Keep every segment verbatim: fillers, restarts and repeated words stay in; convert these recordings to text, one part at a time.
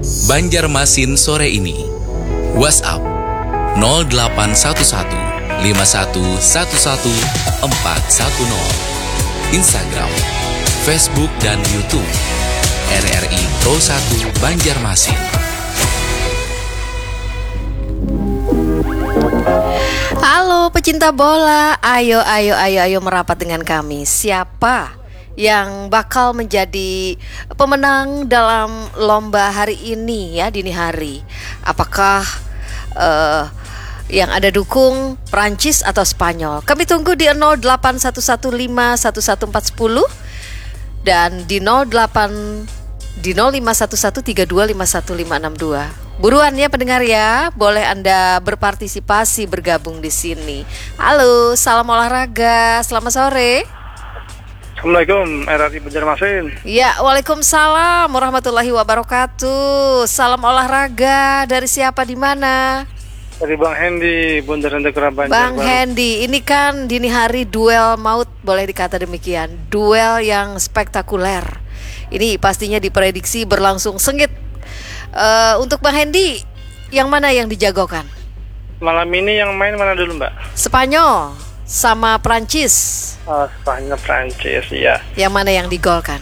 Banjarmasin sore ini. WhatsApp nol delapan satu satu lima satu satu satu empat satu nol. Instagram, Facebook dan YouTube R R I Pro satu Banjarmasin. Halo pecinta bola, ayo ayo ayo ayo merapat dengan kami. Siapa yang bakal menjadi pemenang dalam lomba hari ini ya, dini hari? Apakah uh, yang ada dukung Prancis atau Spanyol? Kami tunggu di nol delapan satu satu lima satu satu empat satu nol dan di nol delapan di nol lima satu satu tiga dua lima satu lima enam dua. Buruan ya pendengar ya, boleh Anda berpartisipasi bergabung di sini. Halo, salam olahraga, selamat sore. Assalamualaikum, R R I Banjarmasin. Ya, waalaikumsalam warahmatullahi wabarakatuh. Salam olahraga dari siapa di mana? Dari Bang Hendy, Bundaran Tegara Banjar. Bang Hendy, ini kan dini hari duel maut, boleh dikata demikian. Duel yang spektakuler. Ini pastinya diprediksi berlangsung sengit. Uh, untuk Bang Hendy, yang mana yang dijagokan? Malam ini yang main mana dulu Mbak? Spanyol sama Prancis. Oh, Spanyol Prancis, ya. Yang mana yang digolkan?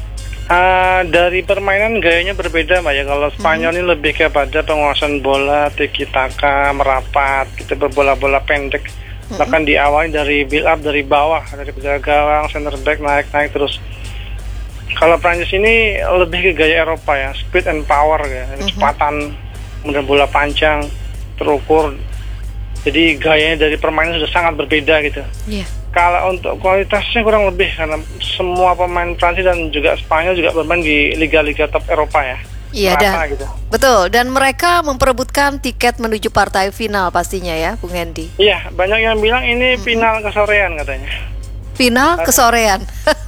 Uh, dari permainan gayanya berbeda Mbak ya. Kalau Spanyol hmm. ini lebih kepada penguasaan bola, tiki taka, merapat, kita berbola-bola pendek. Hmm. Bahkan diawali dari build up dari bawah, dari penjaga gawang, center back naik-naik terus. Kalau Prancis ini lebih ke gaya Eropa ya, speed and power ya, kecepatan, mm-hmm. kemudian bola panjang, terukur. Jadi gayanya dari permainan sudah sangat berbeda gitu. Yeah. Kalau untuk kualitasnya kurang lebih karena semua pemain Prancis dan juga Spanyol juga bermain di liga-liga top Eropa ya. Iya, dan gitu. Betul. Dan mereka memperebutkan tiket menuju partai final pastinya ya, Bung Hendy. Iya, banyak yang bilang ini mm-hmm. final kesorean katanya. Final kesorean.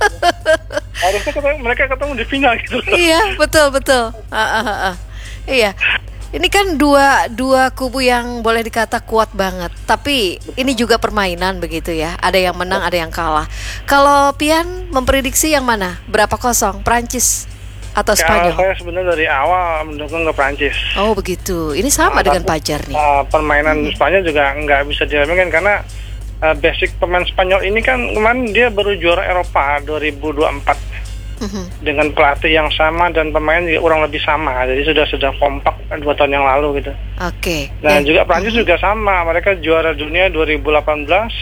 Harusnya ketemu, mereka ketemu di final gitu. Iya, betul betul. Uh, uh, uh, uh. Iya. Ini kan dua dua kubu yang boleh dikata kuat banget. Tapi ini juga permainan begitu ya. Ada yang menang, ada yang kalah. Kalau Pian memprediksi yang mana? Berapa kosong? Prancis atau Spanyol? Kalau saya sebenarnya dari awal mendukung ke Prancis. Oh begitu. Ini sama nah, dengan Pajar nih. Uh, permainan hmm. Spanyol juga nggak bisa diremehkan karena Uh, basic pemain Spanyol ini kan kemarin dia baru juara Eropa dua ribu dua puluh empat uh-huh. dengan pelatih yang sama dan pemain juga kurang lebih sama, jadi sudah sudah kompak dua tahun yang lalu gitu. Oke. Okay. Dan yeah. juga Prancis uh-huh. juga sama, mereka juara dunia dua ribu delapan belas